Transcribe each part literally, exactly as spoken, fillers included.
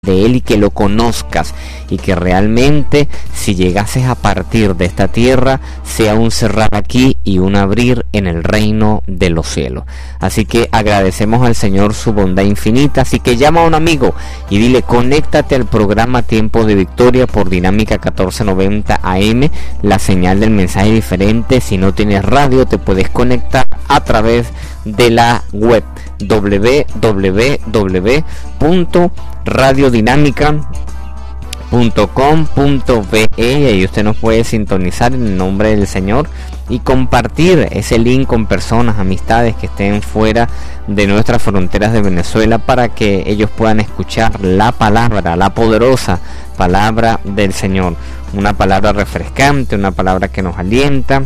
de él y que lo conozcas, y que realmente si llegases a partir de esta tierra sea un cerrar aquí y un abrir en el reino de los cielos. Así que agradecemos al Señor su bondad infinita. Así que llama a un amigo y dile: conéctate al programa Tiempo de Victoria por Dinámica catorce noventa A M, la señal del mensaje diferente. Si no tienes radio, te puedes conectar a través de la web doble u doble u doble u punto radio dinámica punto com punto be e, y ahí usted nos puede sintonizar en el nombre del Señor y compartir ese link con personas, amistades que estén fuera de nuestras fronteras de Venezuela, para que ellos puedan escuchar la palabra, la poderosa palabra del Señor, una palabra refrescante, una palabra que nos alienta,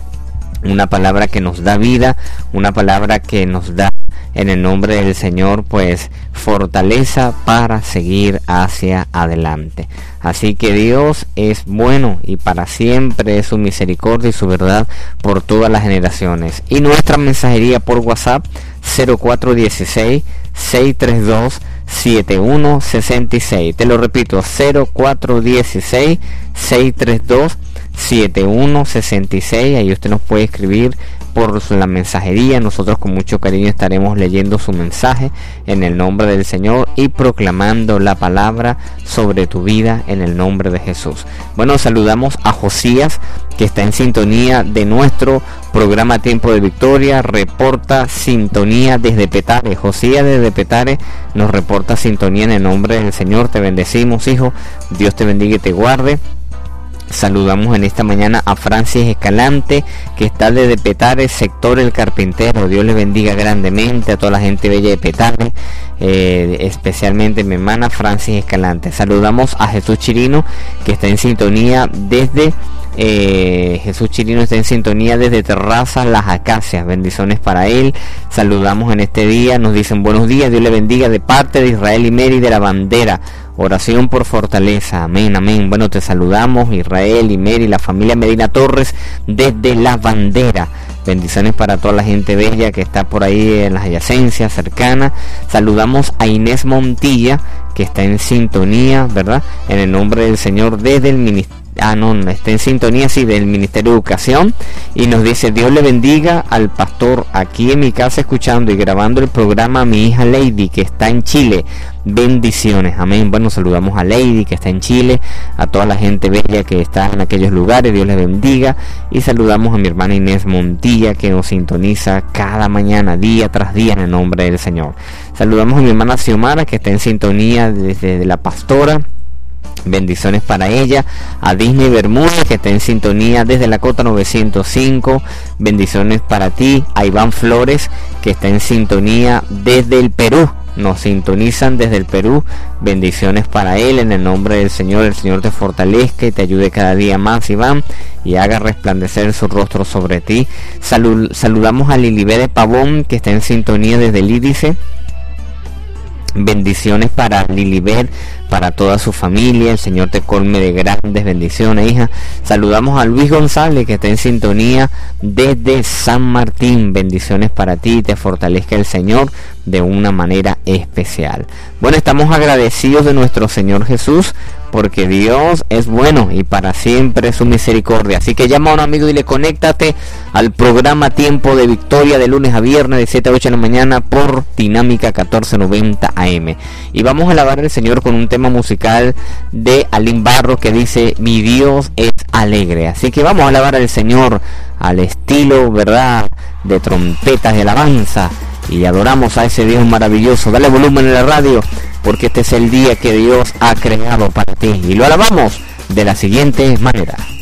una palabra que nos da vida, una palabra que nos da, en el nombre del Señor, pues fortaleza para seguir hacia adelante. Así que Dios es bueno y para siempre es su misericordia y su verdad por todas las generaciones. Y nuestra mensajería por WhatsApp cero cuatro uno seis, seis tres dos, siete uno seis seis. Te lo repito, cero cuatro uno seis, seis tres dos, siete uno seis seis. Ahí usted nos puede escribir por la mensajería. Nosotros con mucho cariño estaremos leyendo su mensaje en el nombre del Señor y proclamando la palabra sobre tu vida en el nombre de Jesús. Bueno, saludamos a Josías, que está en sintonía de nuestro programa Tiempo de Victoria. Reporta sintonía desde Petare. Josías desde Petare nos reporta sintonía en el nombre del Señor. Te bendecimos, hijo. Dios te bendiga y te guarde. Saludamos en esta mañana a Francis Escalante, que está desde Petare, sector El Carpintero. Dios le bendiga grandemente a toda la gente bella de Petare, eh, especialmente mi hermana Francis Escalante. Saludamos a Jesús Chirino, que está en sintonía desde eh, Jesús Chirino está en sintonía desde Terraza Las Acacias. Bendiciones para él. Saludamos en este día, nos dicen buenos días, Dios le bendiga de parte de Israel y Mary de la Bandera. Oración por fortaleza, amén, amén. Bueno, te saludamos Israel y Mary, la familia Medina Torres desde La Bandera. Bendiciones para toda la gente bella que está por ahí en las adyacencias cercanas. Saludamos a Inés Montilla, que está en sintonía, ¿verdad? En el nombre del Señor desde el ministerio. Ah, no, está en sintonía, sí, del Ministerio de Educación, y nos dice: Dios le bendiga al pastor, aquí en mi casa escuchando y grabando el programa a mi hija Lady, que está en Chile. Bendiciones, amén. Bueno, saludamos a Lady, que está en Chile, a toda la gente bella que está en aquellos lugares, Dios le bendiga, y saludamos a mi hermana Inés Montilla, que nos sintoniza cada mañana, día tras día, en el nombre del Señor. Saludamos a mi hermana Xiomara, que está en sintonía desde La Pastora. Bendiciones para ella. A Disney Bermúdez, que está en sintonía desde la Cota novecientos cinco. Bendiciones para ti. A Iván Flores, que está en sintonía desde el Perú. Nos sintonizan desde el Perú. Bendiciones para él en el nombre del Señor. El Señor te fortalezca y te ayude cada día más, Iván, y haga resplandecer su rostro sobre ti. Salud, saludamos a Lilibet Pavón, que está en sintonía desde el Lídice. Bendiciones para Lilibet, para toda su familia. El Señor te colme de grandes bendiciones, hija. Saludamos a Luis González, que está en sintonía desde San Martín. Bendiciones para ti, te fortalezca el Señor de una manera especial. Bueno, estamos agradecidos de nuestro Señor Jesús, porque Dios es bueno y para siempre es su misericordia. Así que llama a un amigo y dile: conéctate al programa Tiempo de Victoria de lunes a viernes de siete a ocho de la mañana por Dinámica catorce noventa A M. Y vamos a alabar al Señor con un tema musical de Alín Barro que dice: mi Dios es alegre. Así que vamos a alabar al Señor al estilo, ¿verdad?, de trompetas de alabanza, y adoramos a ese Dios maravilloso. Dale volumen en la radio, porque este es el día que Dios ha creado para ti, y lo alabamos de la siguiente manera.